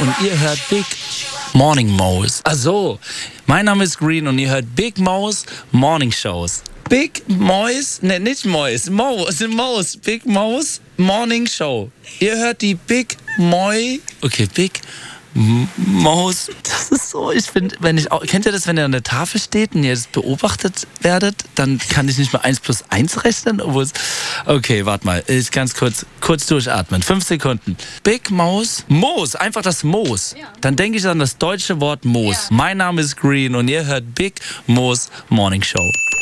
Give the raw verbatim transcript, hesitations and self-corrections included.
und ihr hört Big Morning Mouse. Ach so, mein Name ist Green und ihr hört Big Mouse Morning Shows. Big Mouse, ne, nicht Mouse, Mouse, Mouse, Big Mouse Morning Show. Ihr hört die Big Moi, okay, Big Maus, das ist so, ich finde, wenn ich auch, kennt ihr das, wenn ihr an der Tafel steht und ihr das beobachtet werdet, dann kann ich nicht mal eins plus eins rechnen, obwohl es, okay, warte mal, ich ganz kurz, kurz durchatmen, fünf Sekunden. Big Maus, Moos, einfach das Moos, ja. Dann denke ich an das deutsche Wort Moos. Ja. Mein Name ist Green und ihr hört Big Moos Morning Show.